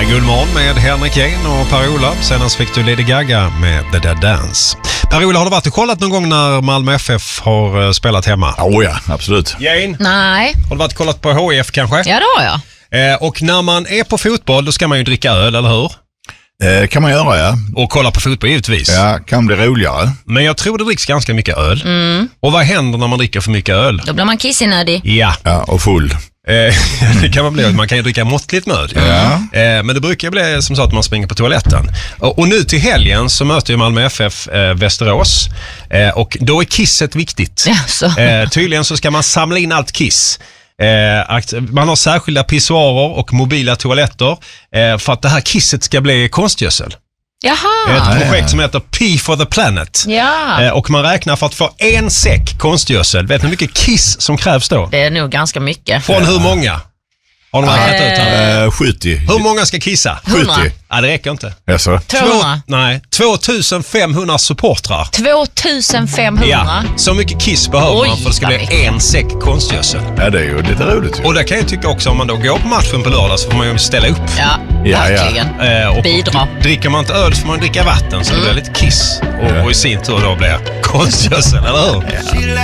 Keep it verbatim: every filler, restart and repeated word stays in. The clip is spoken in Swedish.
är Guldmorgon med Henrik Jane och Per-Ola. Senast fick du Lady Gaga med The Dead Dance. Per-Ola, har du varit och kollat någon gång när Malmö F F har spelat hemma? Oh ja, absolut. Jane? Nej. Har du varit och kollat på H I F kanske? Ja, det har jag. Eh, och när man är på fotboll, då ska man ju dricka öl, eller hur? Eh, kan man göra, ja. Och kolla på fotboll givetvis. Ja, kan bli roligare. Men jag tror det dricks ganska mycket öl. Mm. Och vad händer när man dricker för mycket öl? Då blir man kissinödig. Ja. Ja, och full. Eh, det kan man bli. Man kan ju dricka måttligt med öl. Ja. Eh, men det brukar bli som så att man springer på toaletten. Och, och nu till helgen så möter ju Malmö F F eh, Västerås. Eh, och då är kisset viktigt. Ja, så. Eh, tydligen så ska man samla in allt kiss. Eh, man har särskilda pissoarer och mobila toaletter eh, för att det här kisset ska bli konstgödsel. Jaha. Ett projekt ja. som heter P for the Planet. Ja. Eh, och man räknar för att få en säck konstgödsel. Vet ni hur mycket kiss som krävs då? Det är nog ganska mycket. Från hur många? Har de räknat ut här? Eh, sjuttio. Hur många ska kissa? hundra. sjuttio. Ja, det räcker inte. Alltså. tvåhundra. Nej, tvåtusenfemhundra supportrar. tvåtusenfemhundra. Ja, så mycket kiss behöver Oj, man för det ska vad bli mycket. en säck konstgödsel. Ja, det är ju lite roligt. Ju. Och det kan jag tycka också, om man då går på matchen på lördag så får man ju ställa upp. Ja, Ja, verkligen. Eh, och Bidra. dricker man inte öl så får man dricka vatten så det blir lite kiss. Och, och i sin tur då blir konstgödsel, eller hur? Ja.